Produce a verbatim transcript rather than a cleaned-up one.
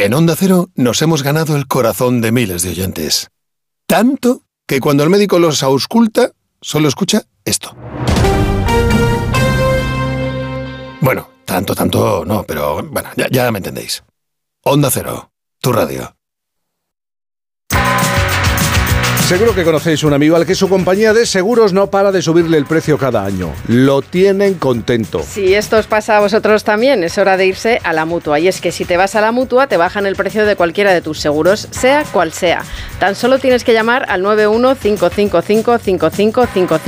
En Onda Cero nos hemos ganado el corazón de miles de oyentes. Tanto que cuando el médico los ausculta, solo escucha esto. Bueno, tanto, tanto no, pero bueno, ya, ya me entendéis. Onda Cero, tu radio. Seguro que conocéis un amigo al que su compañía de seguros no para de subirle el precio cada año. Lo tienen contento. Si esto os pasa a vosotros también, es hora de irse a la Mutua. Y es que si te vas a la Mutua, te bajan el precio de cualquiera de tus seguros, sea cual sea. Tan solo tienes que llamar al nueve uno cinco cinco cinco cinco cinco cinco cinco